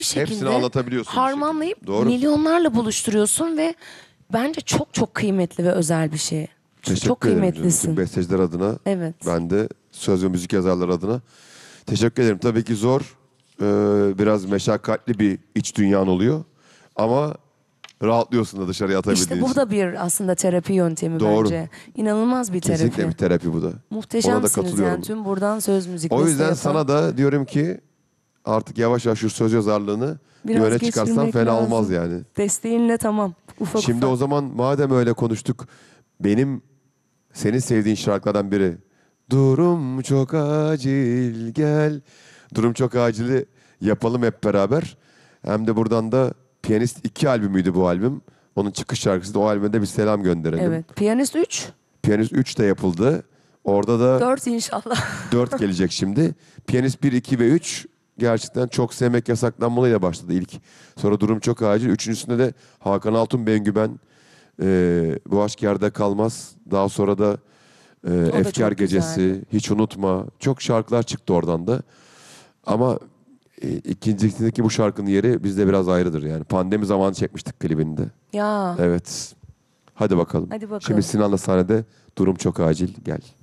bir Hepsini şekilde anlatabiliyorsun bir harmanlayıp şekilde. Doğru. milyonlarla buluşturuyorsun ve bence çok çok kıymetli ve özel bir şey. Çok Teşekkür ederim canım. Tüm kıymetlisin. besteciler adına, Evet. ben de söz ve müzik yazarları adına teşekkür ederim. Tabii ki zor, biraz meşakkatli bir iç dünyan oluyor. Ama rahatlıyorsun da dışarıya İşte atabildiğin bu için. da bir aslında terapi yöntemi Doğru. bence. İnanılmaz bir Kesinlikle bir terapi. terapi bu da. Ona da Muhteşemsiniz yani katılıyorum. tüm buradan söz müzik O beste yüzden yapan. sana da diyorum ki artık yavaş yavaş şu söz yazarlığını bir Biraz öne çıkarsan geçirmek fena olmaz lazım. yani. Desteğinle tamam. Ufak Şimdi ufak. o zaman madem öyle konuştuk, benim senin sevdiğin şarkılardan biri. Durum çok acil gel. Durum çok acili yapalım hep beraber. Hem de buradan da Piyanist 2 albümüydü bu albüm. Onun çıkış şarkısı da, o albüme de bir selam gönderelim. Evet. Piyanist 3. Piyanist 3 de yapıldı. Orada da 4 inşallah. 4 gelecek şimdi. Piyanist 1, 2 ve 3 gerçekten Çok Sevmek Yasaklanmalı'yla başladı ilk. Sonra Durum Çok Acil. Üçüncüsünde de Hakan Altun, Bengü Ben, Bu Aşk Yerde Kalmaz. Daha sonra da da Efkar çok Gecesi, güzeldi. Hiç Unutma. Çok şarkılar çıktı oradan da. Ama ikincisindeki bu şarkının yeri bizde biraz ayrıdır yani. Pandemi zamanı çekmiştik klibini de. Ya. Evet. Hadi bakalım. Hadi bakalım. Şimdi Sinan'la sahnede Durum Çok Acil gel.